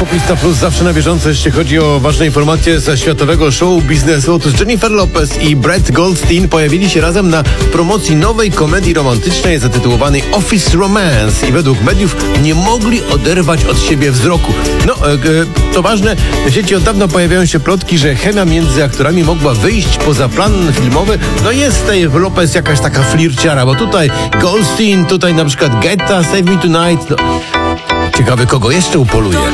Opis na plus zawsze na bieżąco, jeśli chodzi o ważne informacje ze światowego show biznesu. Otóż Jennifer Lopez i Brett Goldstein pojawili się razem na promocji nowej komedii romantycznej zatytułowanej Office Romance i według mediów nie mogli oderwać od siebie wzroku. To ważne, w sieci od dawna pojawiają się plotki, że chemia między aktorami mogła wyjść poza plan filmowy. Jest tutaj w Lopez jakaś taka flirciara, bo tutaj Goldstein, tutaj na przykład Getta, Save Me Tonight. Ciekawe, kogo jeszcze upoluje.